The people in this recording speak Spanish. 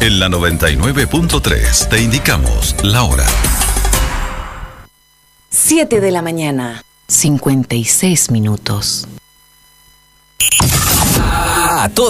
En la 99.3 te indicamos la hora. 7 de la mañana, 56 minutos. A